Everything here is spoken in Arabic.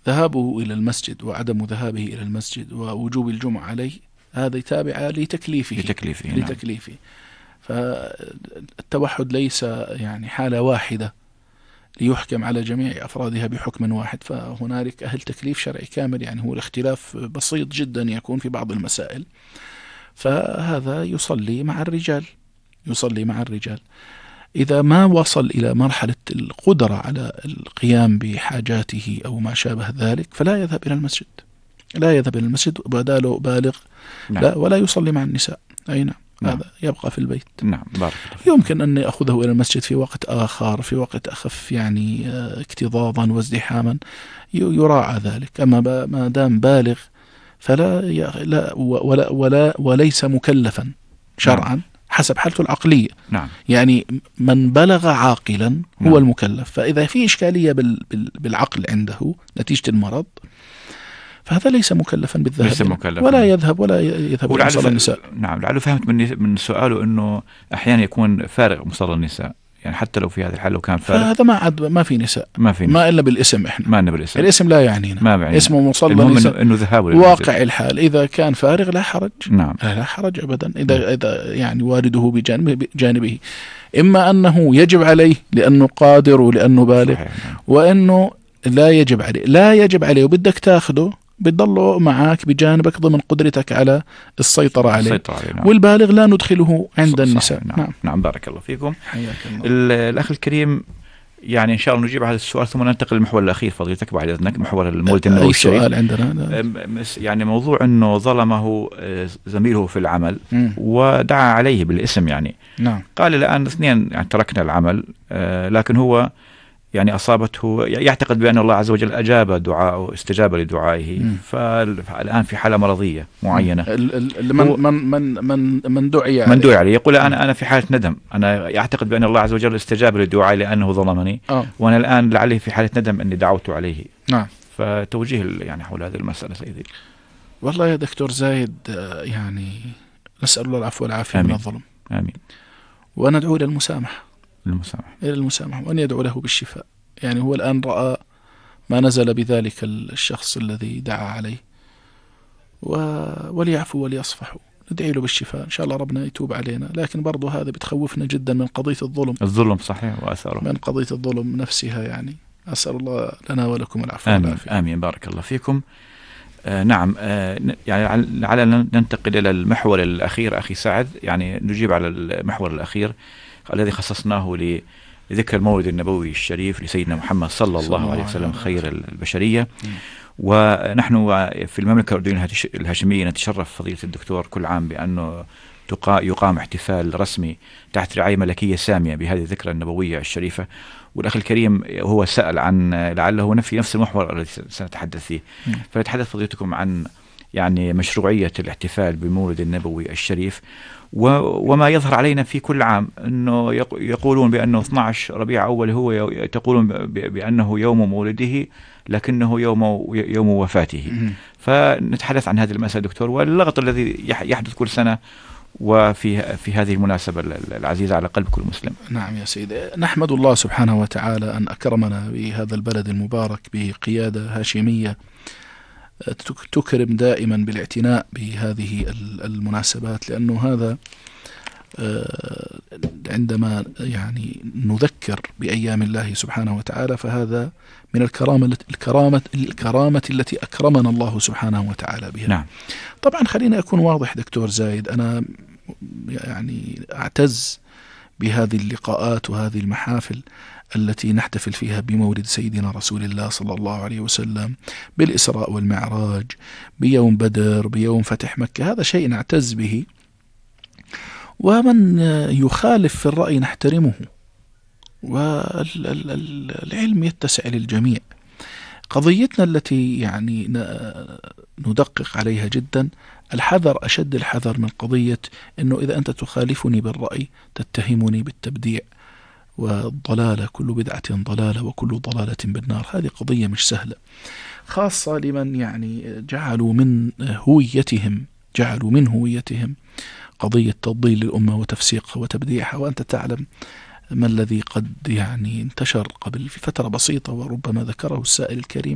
ذهابه إلى المسجد وعدم ذهابه إلى المسجد ووجوب الجمعة عليه هذا تابع لتكليفه. فالتوحد ليس يعني حالة واحدة ليحكم على جميع أفرادها بحكم واحد، فهنالك أهل تكليف شرعي كامل، يعني هو الاختلاف بسيط جدا يكون في بعض المسائل. فهذا يصلي مع الرجال إذا ما وصل إلى مرحلة القدرة على القيام بحاجاته أو ما شابه ذلك فلا يذهب إلى المسجد، بداله بالغ. نعم. لا، ولا يصلي مع النساء. أي نعم. هذا يبقى في البيت. نعم. بارك الله. يمكن أن يأخذه إلى المسجد في وقت آخر، في وقت أخف يعني اكتظاظا وازدحاما، يراعى ذلك. أما ما دام بالغ فلا لا وليس مكلفا شرعا. نعم. حسب حالته العقلية. نعم. يعني من بلغ عاقلا هو نعم. المكلف، فإذا في إشكالية بالعقل عنده نتيجة المرض فهذا ليس مكلفا بالذهاب ولا يذهب إلى مصلى النساء. نعم. لعله فهمت من سؤاله أنه أحيانا يكون فارغ مصلى النساء، يعني حتى لو في هذه الحالة لو كان فارغ فهذا ما في نساء، ما إلا بالاسم. إحنا الاسم لا يعنينا، اسمه مصلى النساء. إنه ذهاب واقع الحال إذا كان فارغ لا حرج. نعم. لا حرج أبدا إذا يعني والده بجانبه، إما أنه يجب عليه لأنه قادر ولأنه بالغ، وأنه لا يجب عليه وبدك تأخذه بتضله معك بجانبك ضمن قدرتك على السيطرة عليه. نعم. والبالغ لا ندخله عند النساء. نعم. نعم. بارك الله فيكم. حياك الله. الأخ الكريم، يعني إن شاء الله نجيب على السؤال ثم ننتقل للمحور الأخير فضيلتك بعد إذنك، محور المولد النبوي الشريف. أي سؤال عندنا؟ يعني موضوع أنه ظلمه زميله في العمل ودعا عليه بالاسم، يعني نعم. قال الآن اثنين يعني تركنا العمل، لكن هو يعني أصابته، يعتقد بأن الله عز وجل أجاب دعاءه، استجاب لدعائه، فالآن في حالة مرضية معينة. من دعي عليه يقول أنا في حالة ندم، أنا يعتقد بأن الله عز وجل استجاب لدعائي لأنه ظلمني، وأنا الآن لعلي في حالة ندم أني دعوت عليه. نعم. فتوجيه يعني حول هذه المسألة سيدي. والله يا دكتور زايد، يعني نسأل الله العفو والعافية من الظلم. آمين. وندعو إلى المسامحة وأن يدعو له بالشفاء. يعني هو الآن رأى ما نزل بذلك الشخص الذي دعا عليه، وليعفو وليصفحوا، ندعي له بالشفاء إن شاء الله ربنا يتوب علينا. لكن برضو هذا بتخوفنا جدا من قضية الظلم صحيح وأثاره، من قضية الظلم نفسها. يعني أسأل الله لنا ولكم العفو والعافية. آمين. بارك الله فيكم. نعم. يعني لعلنا ننتقل إلى المحور الأخير أخي سعد، يعني نجيب على المحور الأخير الذي خصصناه لذكر المولد النبوي الشريف لسيدنا محمد صلى الله عليه وسلم خير البشرية. ونحن في المملكة الأردنية الهاشمية نتشرف فضيلة الدكتور كل عام بأنه يقام احتفال رسمي تحت رعاية ملكية سامية بهذه الذكرى النبوية الشريفة. والأخ الكريم هو سأل عن لعله في نفس المحور الذي سنتحدث فيه، فنتحدث فضيلتكم عن يعني مشروعية الاحتفال بالمولد النبوي الشريف، وما يظهر علينا في كل عام أنه يقولون بأنه 12 ربيع أول هو تقولون بأنه يوم مولده لكنه يوم وفاته. فنتحدث عن هذه المسألة دكتور، واللغط الذي يحدث كل سنة وفي هذه المناسبة العزيزة على قلب كل مسلم. نعم يا سيدي، نحمد الله سبحانه وتعالى أن أكرمنا بهذا البلد المبارك بقيادة هاشمية تكرم دائما بالاعتناء بهذه المناسبات، لأنه هذا عندما يعني نذكر بأيام الله سبحانه وتعالى فهذا من الكرامة التي أكرمنا الله سبحانه وتعالى بها. نعم. طبعا خلينا أكون واضح دكتور زايد، أنا يعني أعتز بهذه اللقاءات وهذه المحافل التي نحتفل فيها بمولد سيدنا رسول الله صلى الله عليه وسلم، بالإسراء والمعراج، بيوم بدر، بيوم فتح مكة. هذا شيء نعتز به، ومن يخالف في الرأي نحترمه، والعلم يتسع للجميع. قضيتنا التي يعني ندقق عليها جدا الحذر، أشد الحذر من قضية أنه إذا أنت تخالفني بالرأي تتهمني بالتبديع والضلالة، كل بدعة ضلالة وكل ضلالة بالنار. هذه قضية مش سهلة، خاصة لمن يعني جعلوا من هويتهم قضية تضليل الأمة وتفسيقها وتبديعها. وأنت تعلم ما الذي قد يعني انتشر قبل في فترة بسيطة وربما ذكره السائل الكريم